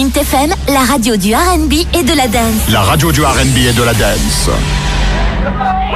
Mint FM, la radio du R&B et de la dance. La radio du R&B et de la dance.